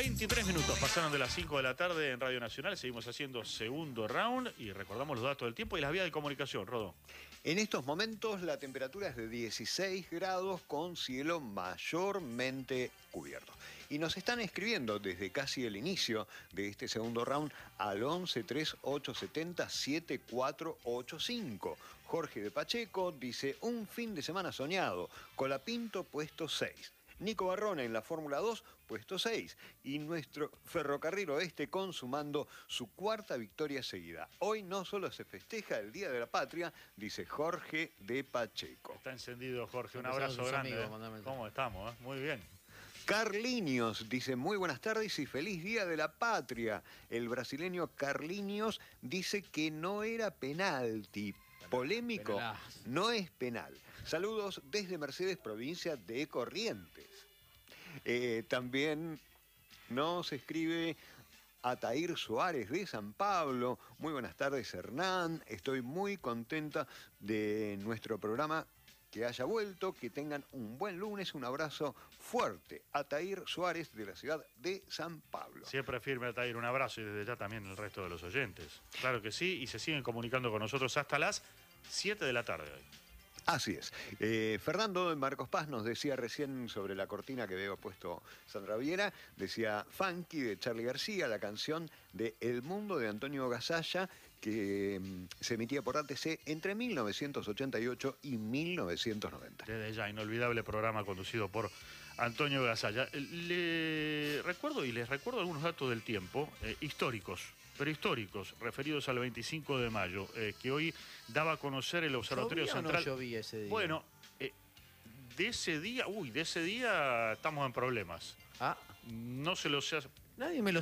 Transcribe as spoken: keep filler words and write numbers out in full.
veintitrés minutos pasaron de las cinco de la tarde en Radio Nacional. Seguimos haciendo segundo round y recordamos los datos del tiempo y las vías de comunicación. Rodó. En estos momentos la temperatura es de dieciséis grados con cielo mayormente cubierto. Y nos están escribiendo desde casi el inicio de este segundo round al once tres ocho siete cero siete cuatro ocho cinco. Jorge de Pacheco dice, un fin de semana soñado, Colapinto puesto seis. Nico Barrona en la Fórmula dos, puesto seis. Y nuestro Ferrocarril Oeste consumando su cuarta victoria seguida. Hoy no solo se festeja el Día de la Patria, dice Jorge de Pacheco. Está encendido, Jorge. Un abrazo grande. Amigos, ¿eh? ¿Cómo estamos? Eh? Muy bien. Carlinhos dice, muy buenas tardes y feliz Día de la Patria. El brasileño Carlinhos dice que no era penalti. Polémico, penalá. No es penal. Saludos desde Mercedes, provincia de Corrientes. Eh, también nos escribe Atair Suárez de San Pablo. Muy buenas tardes, Hernán. Estoy muy contenta de nuestro programa que haya vuelto, que tengan un buen lunes, un abrazo fuerte. Atair Suárez de la ciudad de San Pablo. Siempre firme, Atair, un abrazo y desde ya también el resto de los oyentes. Claro que sí, y se siguen comunicando con nosotros hasta las siete de la tarde hoy. Así es. Eh, Fernando de Marcos Paz nos decía recién sobre la cortina que había puesto Sandra Viera, decía Funky de Charly García, la canción de El Mundo de Antonio Gasalla, que mm, se emitía por A T C entre mil novecientos ochenta y ocho y mil novecientos noventa. Desde ya, inolvidable programa conducido por Antonio Gasalla. Le recuerdo y les recuerdo algunos datos del tiempo eh, históricos. pero históricos, referidos al veinticinco de mayo, eh, que hoy daba a conocer el Observatorio ¿Llovía Central. o no llovía ese día? Bueno, eh, de ese día, uy, de ese día estamos en problemas. Ah. No se lo sé. Nadie me lo